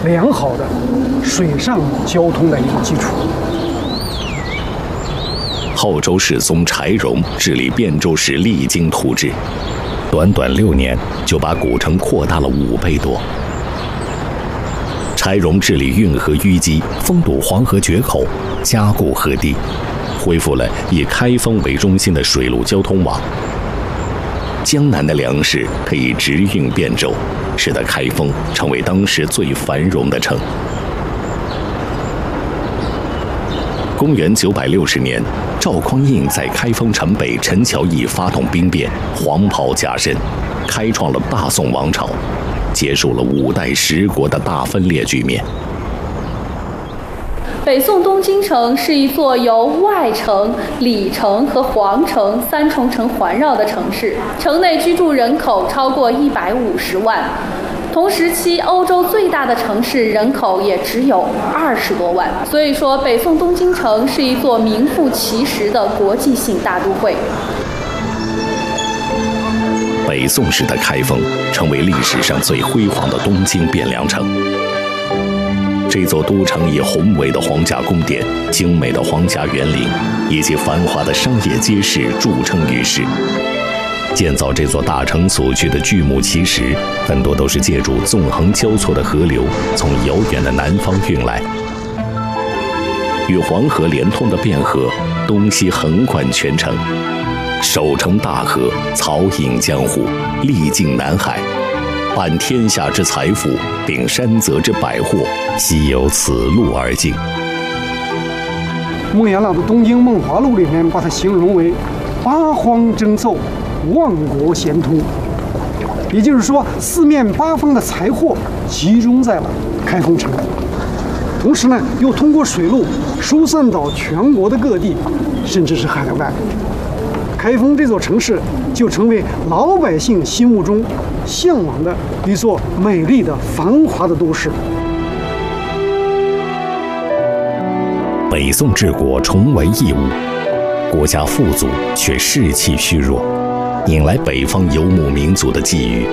良好的水上交通的一个基础。 后周世宗柴荣治理汴州时励精图治，短短6年就把古城扩大了5倍多。柴荣治理运河淤积，封堵黄河决口，加固河堤，恢复了以开封为中心的水陆交通网。江南的粮食可以直运汴州，使得开封成为当时最繁荣的城。公元960年，赵匡胤在开封城北陈桥驿发动兵变，黄袍加身，开创了大宋王朝，结束了5代10国的大分裂局面。 北宋东京城是一座由外城、里城和皇城3重城环绕的城市，城内居住人口超过150万。同时期欧洲最大的城市人口也只有20多万，所以说北宋东京城是一座名副其实的国际性大都会。 北宋时的开封成为历史上最辉煌的东京汴梁城。这座都城以宏伟的皇家宫殿、精美的皇家园林以及繁华的商业街市著称于世。建造这座大城所需的巨木奇石，很多都是借助纵横交错的河流从遥远的南方运来。与黄河连通的汴河，东西横贯全城，守城大河，草引江湖，历尽南海，伴天下之财富，并山泽之百货，悉由此路而经。 孟元朗的《东京梦华录》里面把它形容为八荒争奏，万国咸通，也就是说四面八方的财货集中在了开封城，同时呢又通过水路疏散到全国的各地，甚至是海外。开封这座城市就成为老百姓心目中向往的一座美丽的繁华的都市。 北宋治国崇文抑武，国家富足却士气虚弱，引来北方游牧民族的觊觎。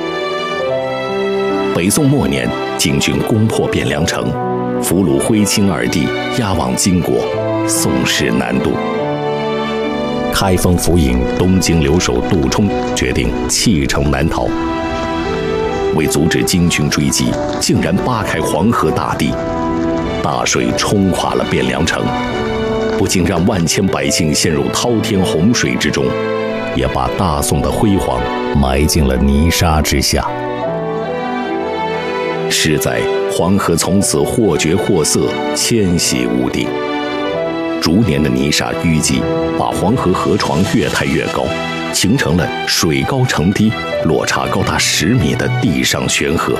北宋末年，金军攻破汴梁城，俘虏徽钦2帝，押往金国，宋势难渡。开封府尹东京留守杜充决定弃城南逃。为阻止金军追击，竟然扒开黄河大堤，大水冲垮了汴梁城，不仅让万千百姓陷入滔天洪水之中，也把大宋的辉煌埋进了泥沙之下。是在黄河从此或决或色，迁徙无定。逐年的泥沙淤积，把黄河河床越抬越高，形成了水高城低、落差高达10米的地上悬河。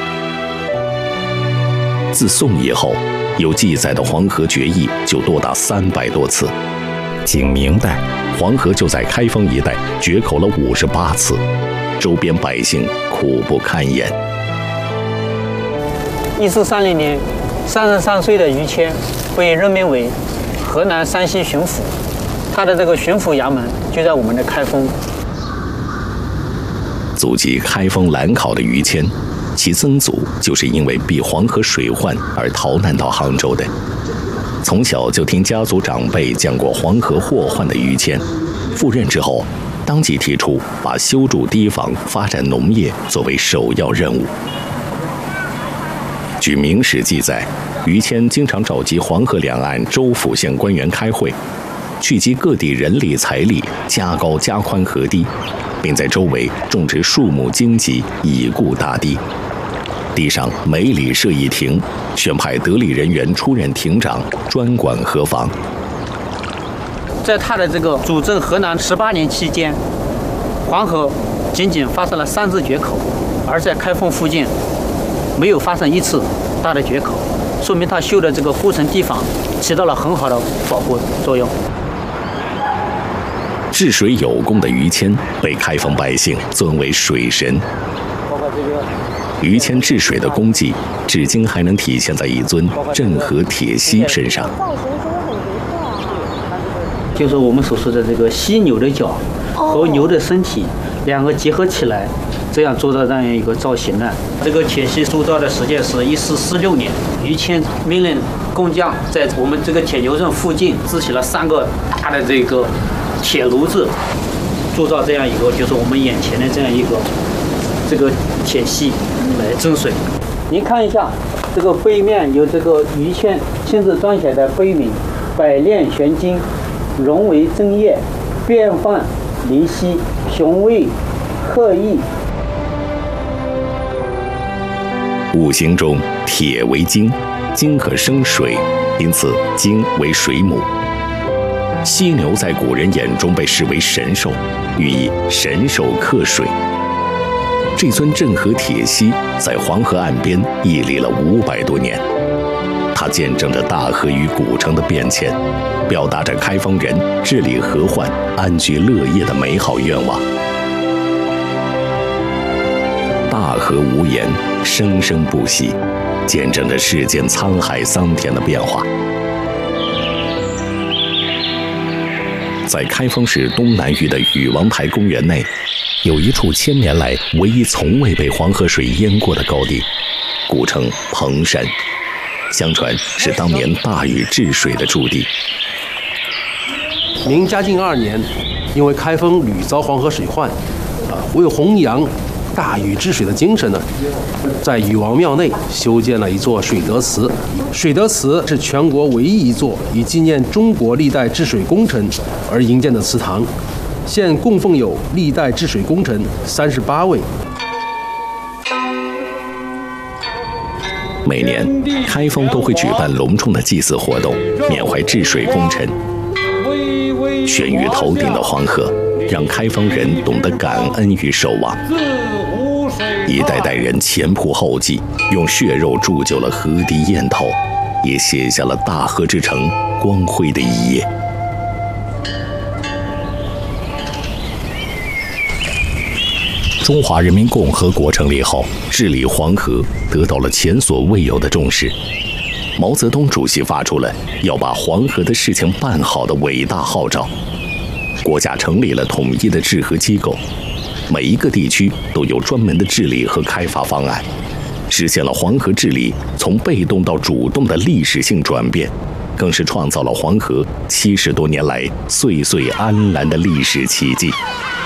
自宋以后，有记载的黄河决议就多达300多次。仅明代，黄河就在开封一带决口了58次，周边百姓苦不堪言。 1430年，33岁的于谦被任命为河南山西巡抚，他的这个巡抚衙门就在我们的开封。 祖籍开封兰考的于谦，其曾祖就是因为避黄河水患而逃难到杭州的。从小就听家族长辈讲过黄河祸患的于谦，赴任之后，当即提出把修筑堤防、发展农业作为首要任务。据《明史》记载，于谦经常召集黄河两岸州府县官员开会，聚集各地人力财力，加高加宽河堤，并在周围种植树木荆棘，以固大堤。堤上每里设一亭，选派得力人员出任亭长，专管河防。 在他的这个主政河南18年期间，黄河仅仅发生了3次决口，而在开封附近没有发生1次大的决口，说明他修的这个护城堤防起到了很好的保护作用。 治水有功的于谦被开封百姓尊为水神。于谦治水的功绩，至今还能体现在一尊镇河铁犀身上。 就是我们所说的这个犀牛的角和牛的身体两个结合起来， 这样做的这样一个造型的。这个铁西铸造的时间是1446年，于谦命令工匠在我们这个铁牛阵附近支起了3个大的这个铁炉子，铸造这样一个就是我们眼前的这样一个这个铁西来蒸水。您看一下，这个背面有这个于谦亲自撰写的碑铭：百炼玄金，融为真液，变幻离析，雄伟赫异。 五行中铁为金，金可生水，因此金为水母。犀牛在古人眼中被视为神兽，寓意神兽克水。这尊镇河铁犀在黄河岸边屹立了500多年，它见证着大河与古城的变迁，表达着开封人治理河患、安居乐业的美好愿望。大河无言，生生不息，见证着世间沧海桑田的变化。在开封市东南隅的禹王台公园内，有一处1000年来唯一从未被黄河水淹过的高地，古称彭山，相传是当年大禹治水的驻地。 明嘉靖2年，因为开封屡遭黄河水患，为弘扬大禹治水的精神呢，在禹王庙内修建了一座水德祠。水德祠是全国唯一一座以纪念中国历代治水功臣而营建的祠堂，现供奉有历代治水功臣38位。 每年开封都会举办隆重的祭祀活动，缅怀治水功臣。悬于头顶的黄河，让开封人懂得感恩与守望。一代代人前仆后继，用血肉铸就了河堤堰头，也写下了大河之城光辉的一页。中华人民共和国成立后，治理黄河得到了前所未有的重视。毛泽东主席发出了要把黄河的事情办好的伟大号召，国家成立了统一的治河机构，每一个地区都有专门的治理和开发方案，实现了黄河治理从被动到主动的历史性转变，更是创造了黄河70多年来岁岁安澜的历史奇迹。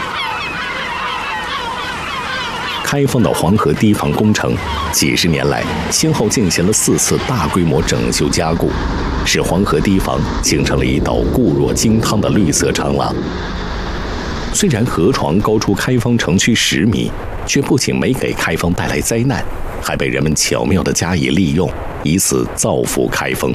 开封的黄河堤防工程几十年来先后进行了4次大规模整修加固，使黄河堤防形成了一道固若金汤的绿色长廊。虽然河床高出开封城区10米，却不仅没给开封带来灾难，还被人们巧妙地加以利用，以此造福开封。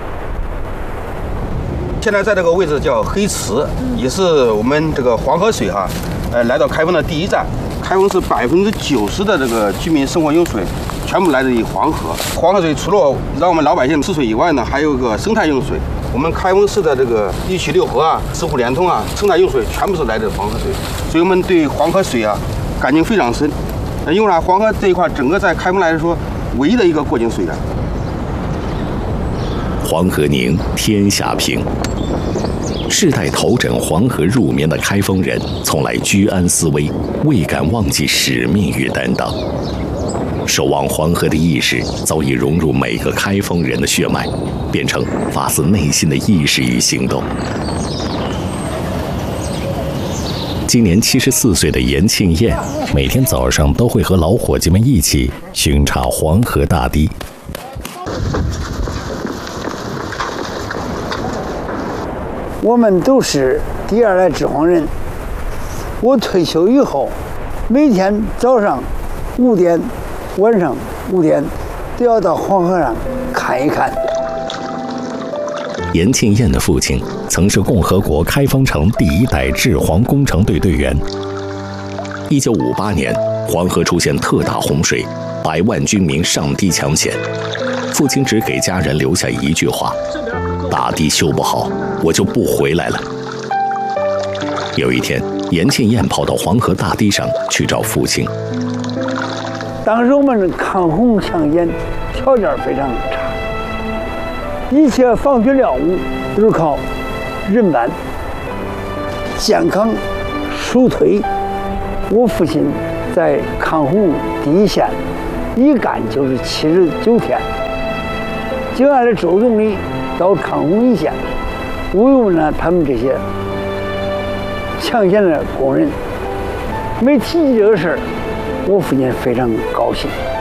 现在在这个位置叫黑池，也是我们这个黄河水来到开封的第一站。开封市90%的这个居民生活用水全部来自于黄河。黄河水除了让我们老百姓吃水以外呢，还有个生态用水。我们开封市的这个1渠6河石湖连通生态用水全部是来自黄河水，所以我们对黄河水感情非常深。因为黄河这一块整个在开封来说唯一的一个过境水源。 黄河宁，天下平。世代头枕黄河入眠的开封人，从来居安思危，未敢忘记使命与担当。守望黄河的意识早已融入每个开封人的血脉，变成发自内心的意识与行动。今年74岁的严庆燕，每天早上都会和老伙计们一起巡查黄河大堤。 我们都是第2代执黄人。我退休以后，每天早上5点，晚上5点，都要到黄河上看一看。 严庆燕的父亲曾是共和国开封城第1代治黄工程队队员。1958年，黄河出现特大洪水，100万军民上堤抢险。父亲只给家人留下一句话：大堤修不好，我就不回来了。有一天，严庆燕跑到黄河大堤上去找父亲。 当时我们抗洪抢险条件非常差，一切防汛料物都是靠人搬，健康手推。我父亲在抗洪第一线，一干就是79天。就按照周总理到抗洪一线，慰问了他们这些抢险的工人。没提起这个事儿，我父亲非常高兴。